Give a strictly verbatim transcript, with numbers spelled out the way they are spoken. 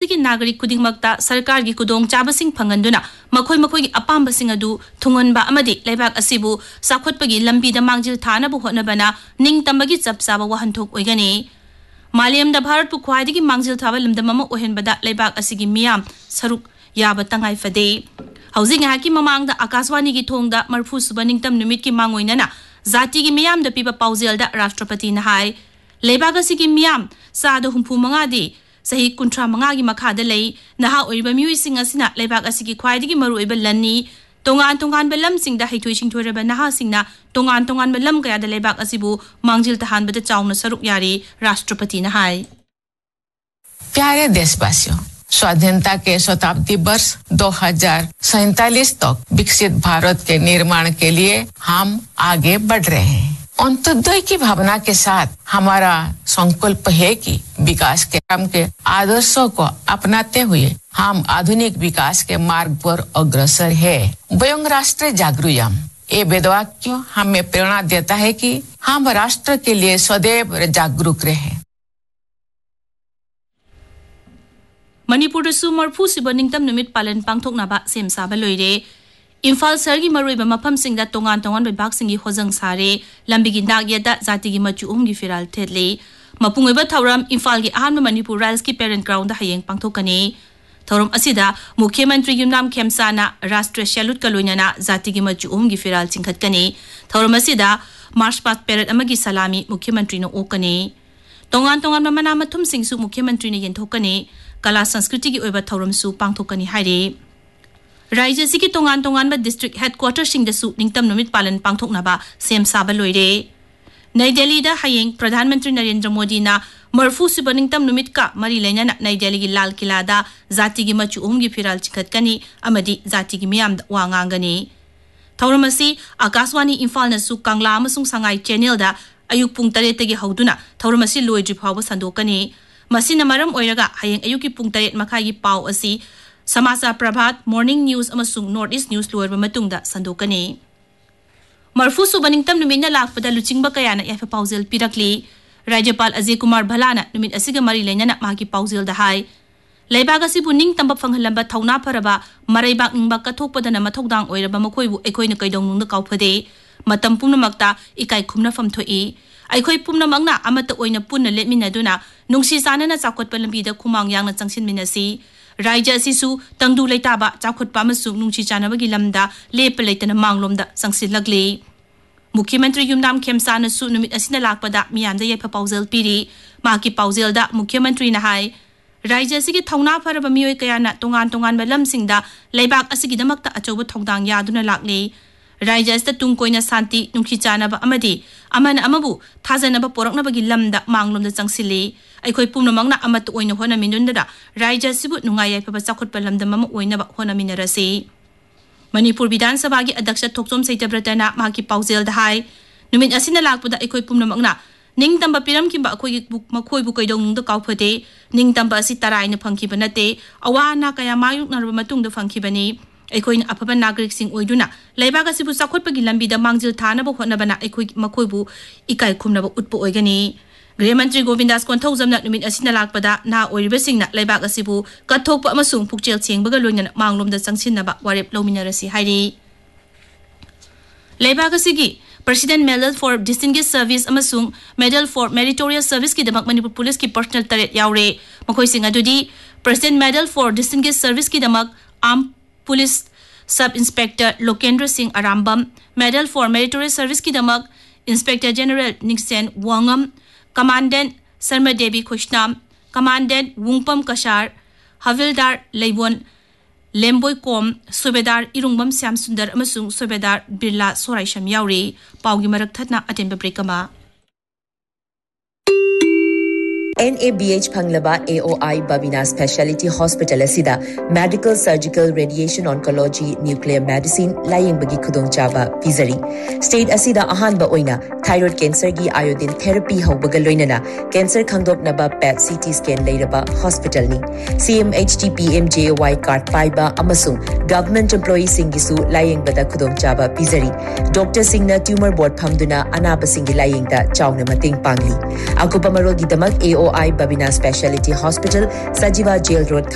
की नागरिक खुदिंगमक्ता सरकार की कुदोंग चाबसिंग फंगंदुना मखोई मखोई की अपाम्बसिंग अदु थुंगनबा अमदि लेबाक असिबु साखोटपगी लंबीदा मांगजिल थानाबु होटनबना निंगतंबगी चपचाबा वहनथोक ओइगनी मालेमदा भारत पु ख्वाइदगी मांगजिल थाबा लमदम अमा ओहेनबदा लेबाक असिगी मियाम सरुक याबा तंगाई फदे हौजिंग हाकी ममांगदा आकाशवाणी की थोंगदा मरफु सुबा निंगतम निमित की मांगोइनना जाति की मियाम द पीबा पाउजेलदा राष्ट्रपति नहाय लेबाक असिगी मियाम सादा हुंफु मंगादी सही कुंट्रा मंगागी मखादा लई नहा ओइबा म्युइसिंग असिना लेबाक असिगी ख्वाइदगी मरुइबा लन्नी तोंगान तोंगान बलम सिंगदा हैथोइ सिंथोरबा नहा सिंगना तोंगान तोंगान बलम कयादा लेबाक असिबु मांगजिल तहानबदा चाउना सरुक यारी राष्ट्रपति नहाय प्यारे देशवासियों स्वाधीनता के शताब्दी वर्ष दो हज़ार सैंतालीस तक विकसित भारत के निर्माण के लिए हम आगे बढ़ रहे हैं। अंत्योदय की भावना के साथ हमारा संकल्प है कि विकास के काम के आदर्शों को अपनाते हुए हम आधुनिक विकास के मार्ग पर अग्रसर है। वयं राष्ट्र जागरूकम ये वेदवाक्य हमें प्रेरणा देता है कि हम राष्ट्र के लिए सदैव जागरूक रहें। मणिपुर मरफू सिब निंगतम निमित पालन पांगथोकनाबा सेम साबा लोइरे इम्फाल सरगी मरुइबा मफमसिंगदा तोंगान तोंगान बेबाकसिंगी होजंग सारे लंबिगी नागयदा जातिगी मचु उमगी फिराल थेतले मपुंगइबा थौरम इम्फाल की अहान मणिपुर राइल्स की पेरेंट ग्राउंड हयेंग पांगथोकनी थौरम असिदा मुख्यमंत्री युमनाम खेमसाना राष्ट्रीय सैल्यूट कलोइनाना जातिगी मचु उमगी फिराल चिंखतकनी थौरम असिदा मार्च पास्ट पेरेड अमगी सलामी मुख्यमंत्री नो ओकनी तोंगान तोंगान मना मथुम सिंगसु मुख्यमंत्री ने यंथोकनी कला संस्कृति की ओइबा थौरमसु पांगथोकनी हाइरे राज्य की तोंगान तोंगान डिस्ट्रिक्ट हेडक्वार्टर सिंगदसु निंगतम नुमित पालन पांगथोकनाबा सेम साबा लोइरे नई दिल्ली दा हयेंग प्रधानमंत्री नरेंद्र मोदी ना मरफू सिब निंगतम नुमित का मरी लेना नई दिल्ली की लाल किला दा जाति की मचु उमगी फिराल चिखतकनी अमदी जाति की मियाम वांगांगनी थौरमसी आकाशवाणी इम्फाल नसु कांगला अमसुंग संगाई चैनल दा अयुक पुंग तरेत तगी हौदुना थौरमसी लोइद्रि फावबा संदोकनी मसीना मरम ओइरगा हयेंग अयुक की पुंग तरेत मखागी पाव असी समाचार प्रभात morning news अमसुंग north east news लोइरबा मतुंगदा संदोकनी मरफू सुबा निंगतम नुमितना लाकपदा लुचिंगबा कयाना याफा पाउजेल पिरकली राज्यपाल अजय कुमार भलाना नुमित असिगा मरी लेना मागी पाउजेल दा हाय लेबाग असिबु निंगतंबा फंगहलंबा थौना फरबा मरैबाग निंगबा कथोकपदना मथौदांग ओइरबा मखोइबु एखोइना कैदौनुंगदा काउफदे मतम पुनमक्ता इकाई खुमनाफम थोई अखोई पुनमक्ना अमत ओइना पुनना लेटमिनदुना नुंगसी चानना चाकोटपा लंबीदा खुमांग यांगना चंगसिनमिनसी राज्य असिसु तंगदु लेताबा चाखोटपा अमसुंग नुंगसी चानबगी लमदा लेप लेतना मांगलोमदा संगसिलगली मुख्यमंत्री युमनाम खेमसानसु नुमित असिना लाकपदा मियामदा यफा पाउजेल पिरी माकी पाउजेलदा मुख्यमंत्री नहाय राज्य असिगी थौना फरबा मियोय कयाना तोंगान तोंगान लमसिंगदा लेबाक असिगिदमक्ता अचौबा थौदांग यादुना लाकली राज्य असिदा तुंगकोइना शांति नुंगसी चानबा अमदी अमन अमबु थाजनबा पोरकनबगी लमदा मांगलोमदा चंगसिली अखोई पुनमक्ना अमत ओइना होनामिनुंददा राज्य असिबु नुंगाय याफबा चाखोटपा लमदम अमा ओइनबा होनामिनरसी मणिपुर विधानसभा की अध्यक्ष थोकचोम सैतब्रतना माकी पाउजेल हाय नुमित असिना लाकपदा अखोई पुनमक्ना निंगतंबा पिरमकिबा अखोई मखोइबु कैदौनुंगदा काउफदे निंगतंबा असि तराइना फंखिबा नते अवाना कया मायुकनरबा मतुंगदा फंखिबनी अखोइन अफबा नागरिक सिंह ओइदुना लेबाग असिबु चाखोटपगी लंबीदा मांगजिल थानबा होनबना अखोई मखोइबु इकाई खुमनबा उत्पो ओइगनी गृहमंत्री गोविंदास कोंथौजमना नुमित असिना लाकपदा ना ओइरिबसिंगना लेबाग असिबु कथोकपा अमसुंग पुकचेल चेंगबगा लोइना मांगलोमदा चंगसिनबा वारेप लौमिनरसी हाइरी लेबाग असिगी president medal for distinguish service अमसुंग medal for meritorious service की दमक मणिपुर पुलिस की personal तरेट यावरे मखोइसिंग अदुदी president medal for distinguish service की दमक arm police sub inspector Lokendra Singh अरामबम medal for meritorious service की दमक inspector general निक्सेन Wangam commandant Sharma देवी खुशनाम कमांडेंट वुंगपम कशार हविलदार लेबोन लेम्बोय कोम सुबेदार इरुंगबम श्याम सुंदर अमसुंग सुबेदार Birla सोराइशम यावरी पाउगी मरक थतना अटेंबा ब्रेकमा N A B H Phanglaba A O I Babina Speciality Hospital asida Medical Surgical Radiation Oncology Nuclear Medicine laying bagi khudong chaba pizari state asida ahan ba oina thyroid cancer gi iodine therapy haubaga loinana cancer khangdop naba P E T C T scan leiraba hospital ni C M H T P M J Y card paiba amasung government employee singisu laying bada khudong chaba pizari doctor singna tumor board phamduna anaba singi laying da chawna mating pangli akupa marol gi damak A O I Babina Speciality Hospital Sajiva Jail Road